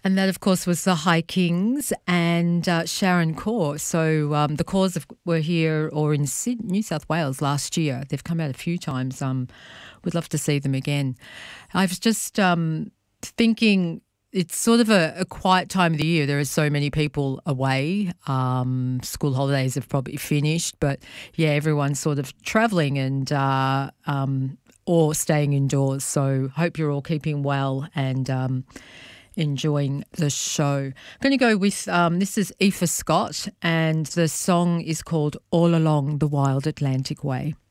And that, of course, was the High Kings and Sharon Corr. So the Corrs were here or in New South Wales last year. They've come out a few times. We'd love to see them again. I was just thinking it's sort of a quiet time of the year. There are so many people away. School holidays have probably finished. But, yeah, everyone's sort of travelling and or staying indoors. So hope you're all keeping well and enjoying the show. I'm going to go with this is Aoife Scott, and the song is called All Along the Wild Atlantic Way.